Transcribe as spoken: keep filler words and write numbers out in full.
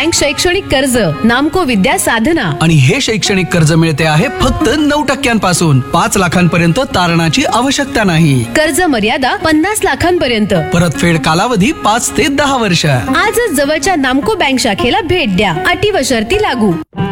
Bank शैक्षणिक कर्ज, नामको विद्या साधना. आणि हे शैक्षणिक कर्ज मिळते आहे फक्त नऊ टक्क्यांपासून. पाच लाखांपर्यंत तारणाची आवश्यकता नाही. कर्ज मर्यादा पन्नास लाखांपर्यंत. परतफेड कालावधी पाच ते दहा वर्ष. आजच जवळच्या नामको बँक शाखेला भेट द्या. अटी व शर्ती लागू.